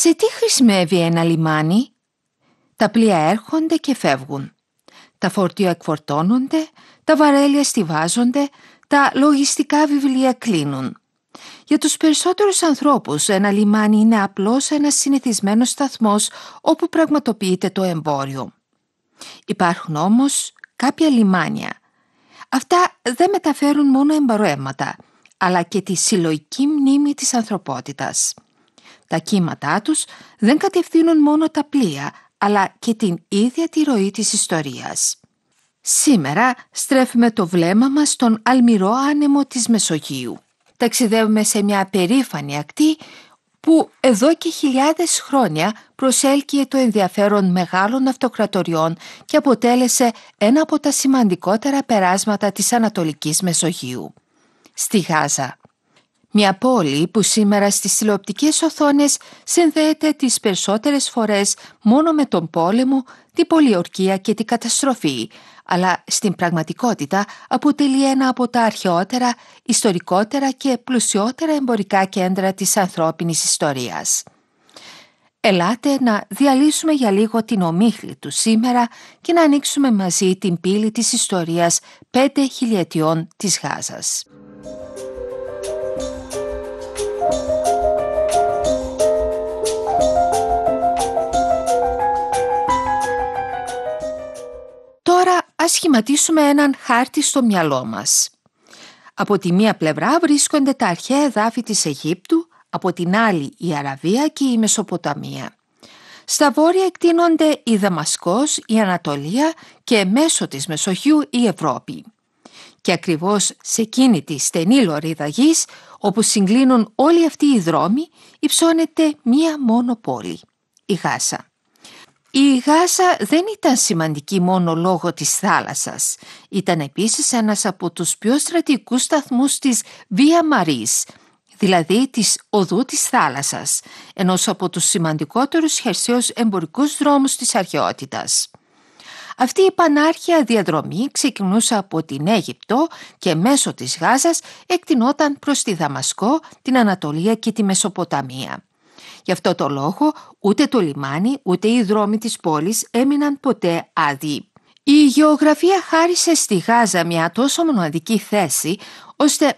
Σε τι χρησιμεύει ένα λιμάνι? Τα πλοία έρχονται και φεύγουν. Τα φορτία εκφορτώνονται, τα βαρέλια στιβάζονται, τα λογιστικά βιβλία κλείνουν. Για τους περισσότερους ανθρώπους ένα λιμάνι είναι απλώς ένας συνηθισμένος σταθμός όπου πραγματοποιείται το εμπόριο. Υπάρχουν όμως κάποια λιμάνια. Αυτά δεν μεταφέρουν μόνο εμπορεύματα, αλλά και τη συλλογική μνήμη της ανθρωπότητας. Τα κύματά τους δεν κατευθύνουν μόνο τα πλοία, αλλά και την ίδια τη ροή της ιστορίας. Σήμερα στρέφουμε το βλέμμα μας στον αλμυρό άνεμο της Μεσογείου. Ταξιδεύουμε σε μια περήφανη ακτή που εδώ και χιλιάδες χρόνια προσέλκυε το ενδιαφέρον μεγάλων αυτοκρατοριών και αποτέλεσε ένα από τα σημαντικότερα περάσματα της Ανατολικής Μεσογείου. Στη Γάζα. Μια πόλη που σήμερα στις τηλεοπτικές οθόνες συνδέεται τις περισσότερες φορές μόνο με τον πόλεμο, την πολιορκία και την καταστροφή, αλλά στην πραγματικότητα αποτελεί ένα από τα αρχαιότερα, ιστορικότερα και πλουσιότερα εμπορικά κέντρα της ανθρώπινης ιστορίας. Ελάτε να διαλύσουμε για λίγο την ομίχλη του σήμερα και να ανοίξουμε μαζί την πύλη της ιστορίας 5 χιλιετιών της Γάζας. Τώρα ας σχηματίσουμε έναν χάρτη στο μυαλό μας. Από τη μία πλευρά βρίσκονται τα αρχαία εδάφη της Αιγύπτου, από την άλλη η Αραβία και η Μεσοποταμία. Στα βόρεια εκτείνονται η Δαμασκός, η Ανατολία και μέσω της Μεσογείου η Ευρώπη. Και ακριβώς σε εκείνη τη στενή λωρίδα γης, όπου συγκλίνουν όλοι αυτοί οι δρόμοι, υψώνεται μία μόνο πόλη, η Γάζα. Η Γάζα δεν ήταν σημαντική μόνο λόγω της θάλασσας. Ήταν επίσης ένας από τους πιο στρατηγικούς σταθμούς της Βία Μαρίς, δηλαδή της οδού της θάλασσας, ενός από τους σημαντικότερους χερσαίους εμπορικούς δρόμους της αρχαιότητας. Αυτή η πανάρχια διαδρομή ξεκινούσε από την Αίγυπτο και μέσω της Γάζας εκτινόταν προς τη Δαμασκό, την Ανατολία και τη Μεσοποταμία. Γι' αυτό το λόγο ούτε το λιμάνι ούτε οι δρόμοι της πόλης έμειναν ποτέ άδειοι. Η γεωγραφία χάρισε στη Γάζα μια τόσο μοναδική θέση, ώστε